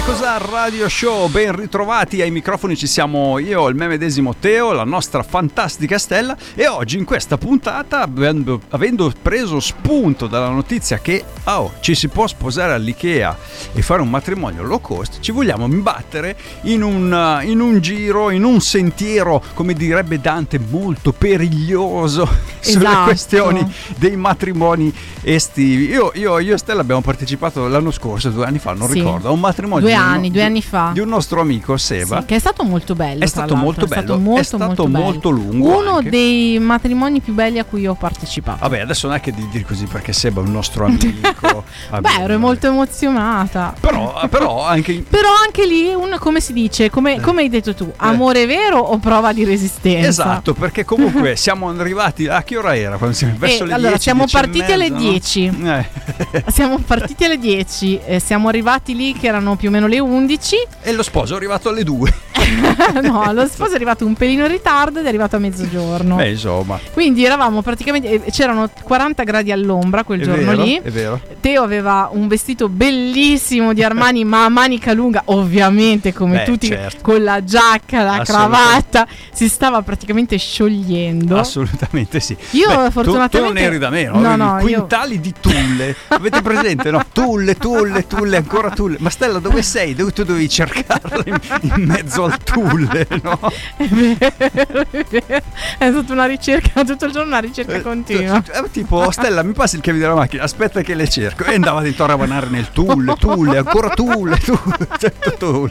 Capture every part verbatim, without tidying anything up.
Cos'ha Radio Show, ben ritrovati ai microfoni, ci siamo io, il me medesimo Teo, la nostra fantastica Stella, e oggi in questa puntata, avendo, avendo preso spunto dalla notizia che oh, ci si può sposare all'Ikea e fare un matrimonio low cost, ci vogliamo imbattere in un, in un giro, in un sentiero, come direbbe Dante, molto periglioso, esatto, sulle questioni dei matrimoni estivi. Io, io, io e Stella abbiamo partecipato l'anno scorso, due anni fa, non sì. ricordo, a un matrimonio due anni, due anni fa di un nostro amico Seba, sì, che è stato molto bello. È stato molto bello, è stato molto, è stato molto, molto, molto lungo. Uno anche. dei matrimoni più belli a cui ho partecipato. Vabbè, adesso non è che di dire così perché Seba è un nostro amico. Beh, ero molto emozionata. Però, però anche però anche lì, un, come si dice, come, come hai detto tu, amore vero o prova di resistenza? Esatto, perché comunque siamo arrivati a che ora era? Quando siamo, verso eh, le allora, dieci, siamo dieci partiti mezza, alle no? dieci. Eh. Siamo partiti alle dieci, eh, siamo arrivati lì che erano più o meno le undici. E lo sposo è arrivato alle due. No, lo sposo è arrivato un pelino in ritardo ed è arrivato a mezzogiorno. Beh, insomma. Quindi eravamo praticamente, c'erano quaranta gradi all'ombra quel è giorno vero, lì. È vero. Teo aveva un vestito bellissimo di Armani, ma a manica lunga, ovviamente come Beh, tutti, certo. con la giacca, la cravatta, si stava praticamente sciogliendo. Assolutamente sì. Io Beh, fortunatamente tu, tu non eri da meno, no, no, quintali io... di tulle. Avete presente? No? Tulle, tulle, tulle, ancora tulle. Ma Stella, dove sei? Dove tu dovevi cercarla in, in mezzo al tulle, no? È vero, è vero. È stata una ricerca, tutto il giorno una ricerca continua. Eh, tipo, Stella, mi passi il chiave della macchina, aspetta che le cerco. E andava dentro a ravanare nel tulle, tulle, ancora tulle, tulle, certo tulle.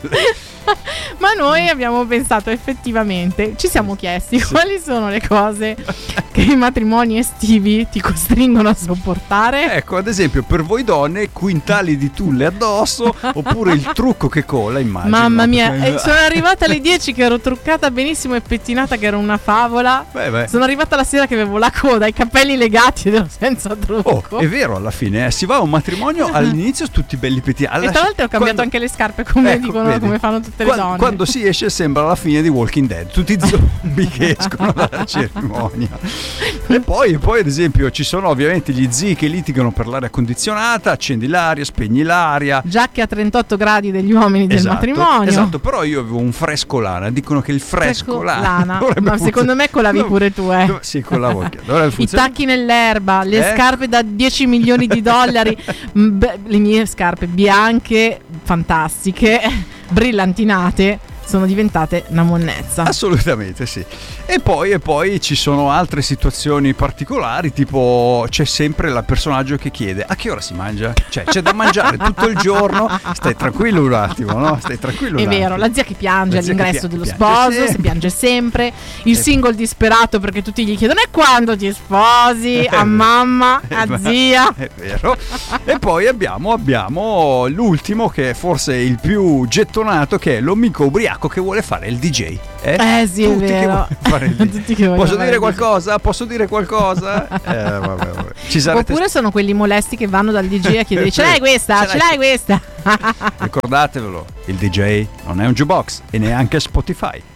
Ma noi abbiamo pensato effettivamente, ci siamo chiesti sì. quali sono le cose che i matrimoni estivi ti costringono a sopportare. Ecco, ad esempio, per voi donne, quintali di tulle addosso, oppure il trucco che cola, immagino. Mamma mia, eh, sono arrivata alle dieci che ero truccata benissimo e pettinata che era una favola. Beh, beh. Sono arrivata la sera che avevo la coda, i capelli legati ed ero senza trucco. Oh, è vero, alla fine eh, si va a un matrimonio all'inizio tutti belli pettinati. E tra l'altro ho cambiato quando... anche le scarpe, come ecco, dicono, vedi, come fanno tutte le quando, donne. Quando si esce sembra la fine di Walking Dead, tutti zombie che escono dalla cerimonia. E poi, poi ad esempio ci sono ovviamente gli zii che litigano per l'aria condizionata, accendi l'aria, spegni l'aria. Giacche a trentotto gradi degli uomini del esatto, matrimonio. Esatto, però io avevo un fresco lana, dicono che il fresco, fresco lana, ma secondo me colavi no, pure tu eh. No, sì, colavo allora, i tacchi nell'erba, le eh? scarpe da dieci milioni di dollari. Beh, le mie scarpe bianche, fantastiche, brillantinate, sono diventate una monnezza. Assolutamente sì. E poi, e poi ci sono altre situazioni particolari, tipo c'è sempre il personaggio che chiede a che ora si mangia? Cioè c'è da mangiare tutto il giorno. Stai tranquillo un attimo, no? Stai tranquillo un È vero, attimo. la zia che piange la zia all'ingresso che dello piange sposo, sempre. si piange sempre. Il è single disperato perché tutti gli chiedono e quando ti sposi? A mamma, a zia. È vero. E poi abbiamo, abbiamo l'ultimo che è forse il più gettonato, che è l'amico ubriaco che vuole fare il D J. Eh, eh sì, tutti è vero. Che fare il D J. Che Posso fare dire qualcosa? Posso dire qualcosa? Eh, vabbè, vabbè. Ci sarete... Oppure sono quelli molesti che vanno dal D J a chiedere ce l'hai questa? Ce, ce l'hai, l'hai questa? Ricordatevelo, il D J non è un jukebox e neanche Spotify.